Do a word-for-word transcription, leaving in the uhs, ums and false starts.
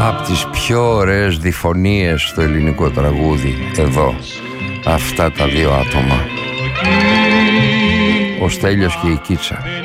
από τις πιο ωραίες διφωνίες στο ελληνικό τραγούδι. Εδώ, αυτά τα δύο άτομα, ο Στέλιος και η Κίτσα.